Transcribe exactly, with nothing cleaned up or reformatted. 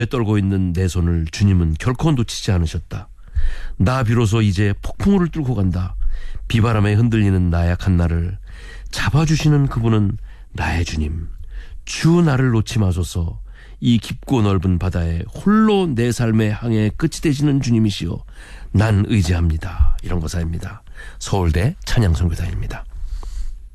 떨고 있는 내 손을 주님은 결코 놓치지 않으셨다. 나 비로소 이제 폭풍우를 뚫고 간다. 비바람에 흔들리는 나약한 나를 잡아주시는 그분은 나의 주님. 주 나를 놓지 마소서. 이 깊고 넓은 바다에 홀로 내 삶의 항해의 끝이 되시는 주님이시여 난 의지합니다. 이런 거사입니다. 서울대 찬양선교단입니다.